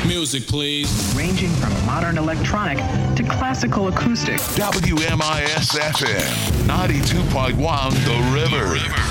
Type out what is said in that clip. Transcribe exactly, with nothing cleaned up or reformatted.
Music, please. Ranging from modern electronic to classical acoustic. W M I S F M ninety-two point one The River.